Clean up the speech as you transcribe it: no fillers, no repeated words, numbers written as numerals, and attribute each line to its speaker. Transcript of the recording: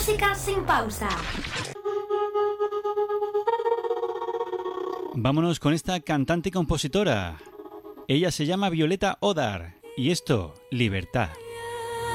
Speaker 1: Música sin pausa.
Speaker 2: Vámonos con esta cantante y compositora. Ella se llama Violeta Odar y esto, Libertad.